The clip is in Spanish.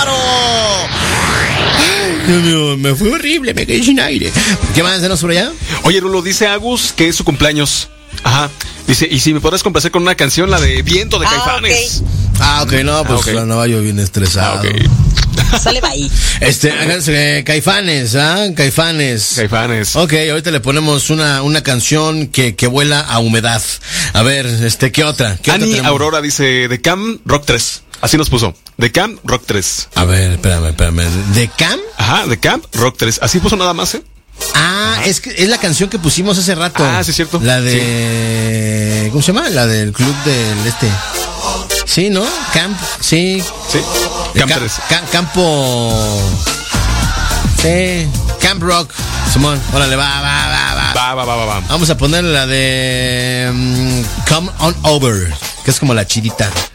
bárbaro! Ay, Dios mío, me fue horrible, me quedé sin aire. ¿Qué más tenemos por allá? Oye, Rulo, dice Agus que es su cumpleaños. Ajá. Dice, y si me podrás complacer con una canción, la de Viento de Caifanes. Okay. No, pues andaba yo bien estresado. Sale ahí. Caifanes, Caifanes. Ok, ahorita le ponemos una canción que vuela a humedad. A ver, ¿qué otra? Ani Aurora dice, The Cam Rock 3. Así nos puso. The Cam Rock 3. A ver, espérame. ¿The Cam? Ajá, The Cam Rock 3. Así puso nada más, ¿eh? Es la canción que pusimos hace rato. Sí, es cierto. La de... Sí. ¿Cómo se llama? La del club del Sí, ¿no? Camp, sí. Sí. Camp 3. Campo... Sí. Camp Rock. Simón, órale, va. Vamos a poner la de... Come On Over, que es como la chidita.